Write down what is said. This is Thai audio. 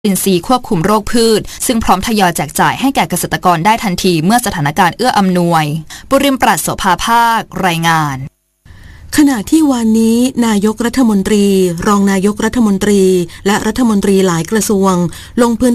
อินทรีย์ควบคุมโรคพืชซึ่งพร้อมทยอยแจกจ่ายให้แก่เกษตรกรได้ทันทีเมื่อสถานการณ์เอื้ออำนวยปุริมปราศโสภาภาครายงานขณะที่วันนี้นายกรัฐมนตรีรองนายกรัฐมนตรีและรัฐมนตรีหลายกระทรวงลงพื้น